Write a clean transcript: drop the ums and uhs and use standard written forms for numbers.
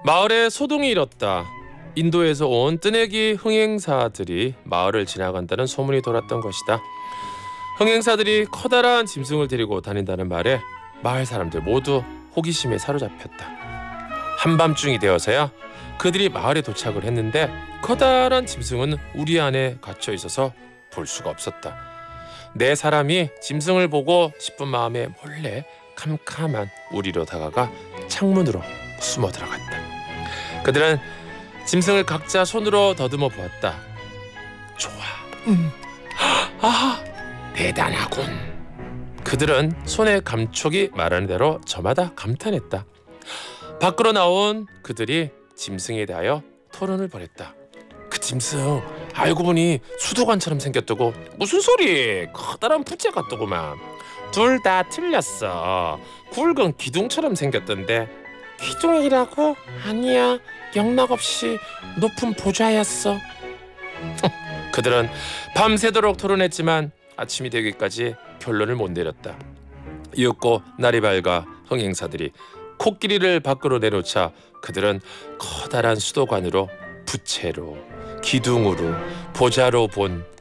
마을에 소동이 일었다. 인도에서 온 뜨내기 흥행사들이 마을을 지나간다는 소문이 돌았던 것이다. 흥행사들이 커다란 짐승을 데리고 다닌다는 말에 마을 사람들 모두 호기심에 사로잡혔다. 한밤중이 되어서야 그들이 마을에 도착을 했는데 커다란 짐승은 우리 안에 갇혀 있어서 볼 수가 없었다. 네 사람이 짐승을 보고 싶은 마음에 몰래 캄캄한 우리로 다가가 창문으로 숨어 들어갔다. 그들은 짐승을 각자 손으로 더듬어 보았다. 좋아. 아, 대단하군. 그들은 손의 감촉이 말하는 대로 저마다 감탄했다. 밖으로 나온 그들이 짐승에 대하여 토론을 벌였다. 그 짐승 알고 보니 수도관처럼 생겼다고. 무슨 소리? 커다란 부채 같더구만. 둘 다 틀렸어. 굵은 기둥처럼 생겼던데. 기둥이라고? 아니야. 영락없이 높은 보좌였어. 그들은 밤새도록 토론했지만 아침이 되기까지 결론을 못 내렸다. 이윽고 날이 밝아 흥행사들이 코끼리를 밖으로 내놓자 그들은 커다란 수도관으로 부채로 기둥으로 보좌로 본